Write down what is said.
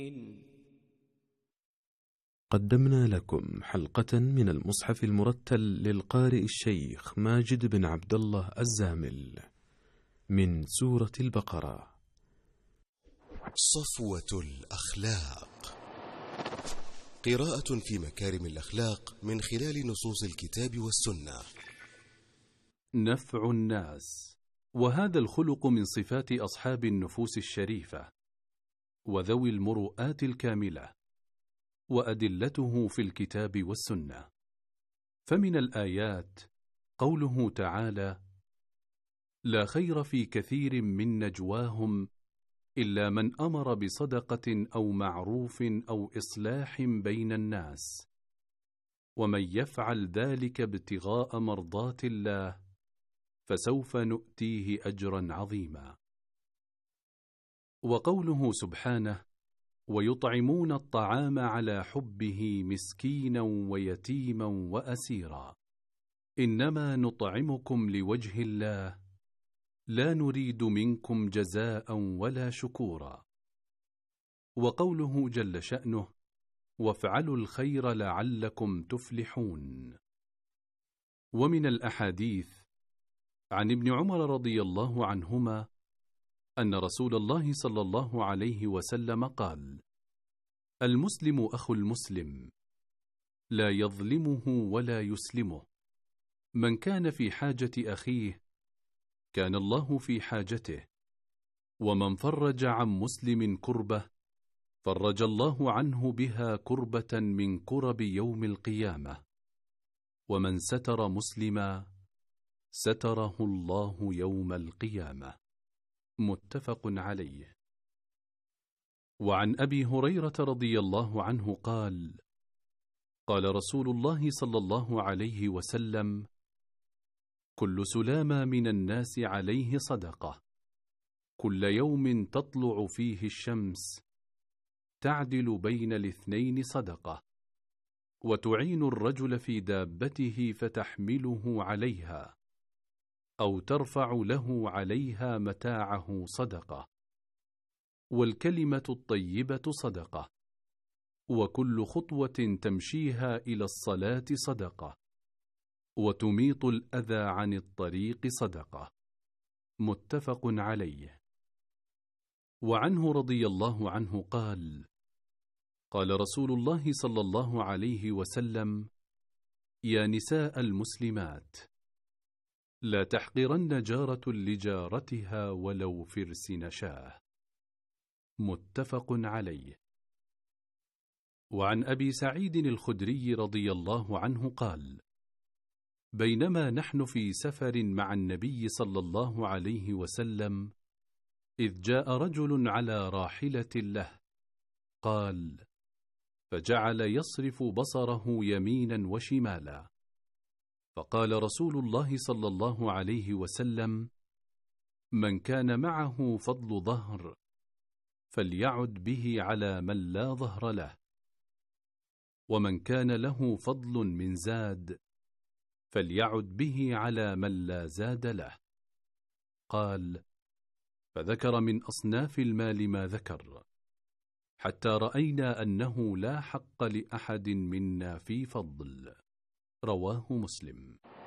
قدمنا لكم حلقة من المصحف المرتل للقارئ الشيخ ماجد بن عبد الله الزامل من سورة البقرة. صفوة الأخلاق، قراءة في مكارم الأخلاق من خلال نصوص الكتاب والسنة. نفع الناس، وهذا الخلق من صفات أصحاب النفوس الشريفة وذوي المروءات الكاملة، وأدلته في الكتاب والسنة. فمن الآيات قوله تعالى: لا خير في كثير من نجواهم إلا من أمر بصدقة أو معروف أو إصلاح بين الناس، ومن يفعل ذلك ابتغاء مرضات الله فسوف نؤتيه أجرا عظيما. وقوله سبحانه: ويطعمون الطعام على حبه مسكينا ويتيما وأسيرا، إنما نطعمكم لوجه الله لا نريد منكم جزاء ولا شكورا. وقوله جل شأنه: وافعلوا الخير لعلكم تفلحون. ومن الأحاديث عن ابن عمر رضي الله عنهما أن رسول الله صلى الله عليه وسلم قال: المسلم أخو المسلم، لا يظلمه ولا يسلمه، من كان في حاجة أخيه كان الله في حاجته، ومن فرج عن مسلم كربة فرج الله عنه بها كربة من كرب يوم القيامة، ومن ستر مسلما ستره الله يوم القيامة. متفق عليه. وعن أبي هريرة رضي الله عنه قال: قال رسول الله صلى الله عليه وسلم: كل سلامة من الناس عليه صدقة، كل يوم تطلع فيه الشمس تعدل بين الاثنين صدقة، وتعين الرجل في دابته فتحمله عليها أو ترفع له عليها متاعه صدقة، والكلمة الطيبة صدقة، وكل خطوة تمشيها إلى الصلاة صدقة، وتميط الأذى عن الطريق صدقة. متفق عليه. وعنه رضي الله عنه قال: قال رسول الله صلى الله عليه وسلم: يا نساء المسلمات، لا تحقرن جارة لجارتها ولو فرس نشاه. متفق عليه. وعن أبي سعيد الخدري رضي الله عنه قال: بينما نحن في سفر مع النبي صلى الله عليه وسلم إذ جاء رجل على راحلة له، قال: فجعل يصرف بصره يمينا وشمالا، فقال رسول الله صلى الله عليه وسلم: من كان معه فضل ظهر فليعد به على من لا ظهر له، ومن كان له فضل من زاد فليعد به على من لا زاد له. قال: فذكر من أصناف المال ما ذكر، حتى رأينا أنه لا حق لأحد منا في فضل. رواه مسلم.